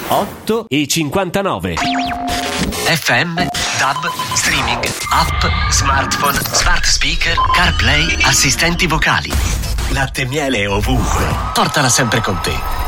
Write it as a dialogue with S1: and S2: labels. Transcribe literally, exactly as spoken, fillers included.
S1: otto e cinquantanove.
S2: F M, D A B, streaming, app, smartphone, smart speaker, CarPlay, assistenti vocali. Latte e miele ovunque. Portala sempre con te.